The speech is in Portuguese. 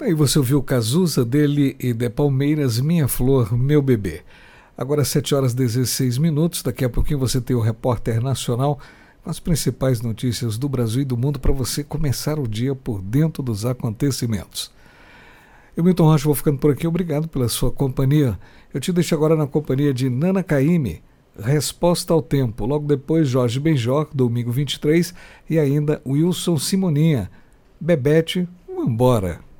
Aí você ouviu Cazuza, dele e de Palmeiras, Minha Flor, Meu Bebê. Agora 7h16, daqui a pouquinho você tem o Repórter Nacional com as principais notícias do Brasil e do mundo para você começar o dia por dentro dos acontecimentos. Eu, Milton Rocha, vou ficando por aqui, obrigado pela sua companhia. Eu te deixo agora na companhia de Nana Caymmi, Resposta ao Tempo, logo depois Jorge Benjor, domingo 23, e ainda Wilson Simoninha, Bebete, vambora.